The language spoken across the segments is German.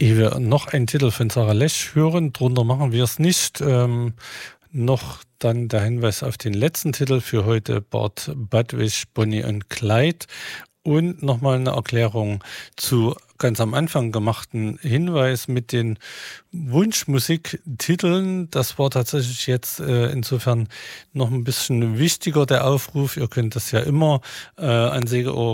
Ehe wir noch einen Titel von Sarah Lesch hören, drunter machen wir es nicht. Noch dann der Hinweis auf den letzten Titel für heute, Bart Budwisch, Bonnie und Clyde. Und nochmal eine Erklärung zu ganz am Anfang gemachten Hinweis mit den Wunschmusiktiteln. Das war tatsächlich jetzt insofern noch ein bisschen wichtiger, der Aufruf. Ihr könnt das ja immer an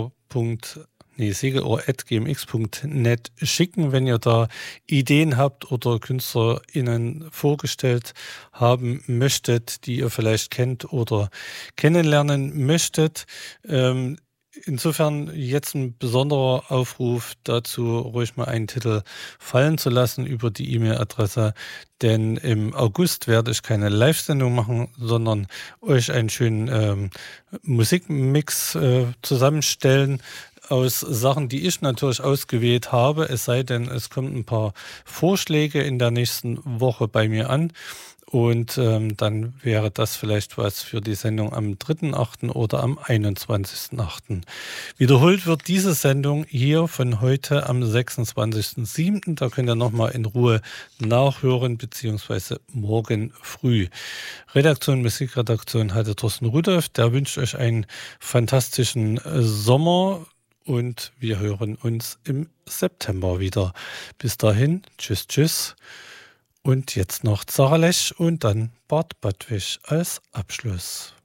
segelohr.gmx.net schicken, wenn ihr da Ideen habt oder KünstlerInnen vorgestellt haben möchtet, die ihr vielleicht kennt oder kennenlernen möchtet. Insofern jetzt ein besonderer Aufruf dazu, ruhig mal einen Titel fallen zu lassen über die E-Mail-Adresse, denn im August werde ich keine Live-Sendung machen, sondern euch einen schönen Musikmix zusammenstellen aus Sachen, die ich natürlich ausgewählt habe, es sei denn, es kommen ein paar Vorschläge in der nächsten Woche bei mir an. Und dann wäre das vielleicht was für die Sendung am 3.8. oder am 21.8. Wiederholt wird diese Sendung hier von heute am 26.7. Da könnt ihr nochmal in Ruhe nachhören, beziehungsweise morgen früh. Musikredaktion hatte Thorsten Rudolph. Der wünscht euch einen fantastischen Sommer und wir hören uns im September wieder. Bis dahin, tschüss, tschüss. Und jetzt noch Sarah Lesch und dann Bart Budwisch als Abschluss.